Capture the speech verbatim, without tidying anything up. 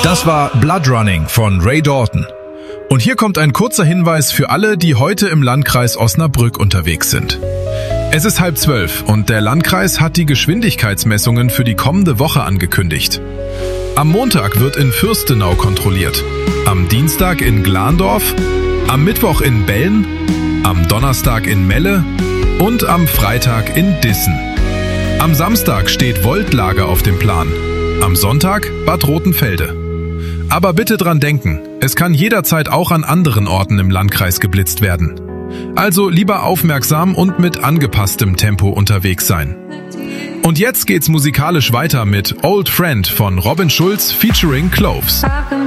Das war Blood Running von Ray Dalton. Und hier kommt ein kurzer Hinweis für alle, die heute im Landkreis Osnabrück unterwegs sind. Es ist halb zwölf und der Landkreis hat die Geschwindigkeitsmessungen für die kommende Woche angekündigt. Am Montag wird in Fürstenau kontrolliert, am Dienstag in Glandorf, am Mittwoch in Belln, am Donnerstag in Melle und am Freitag in Dissen. Am Samstag steht Voltlager auf dem Plan, am Sonntag Bad Rotenfelde. Aber bitte dran denken, es kann jederzeit auch an anderen Orten im Landkreis geblitzt werden. Also lieber aufmerksam und mit angepasstem Tempo unterwegs sein. Und jetzt geht's musikalisch weiter mit Old Friend von Robin Schulz featuring Cloves.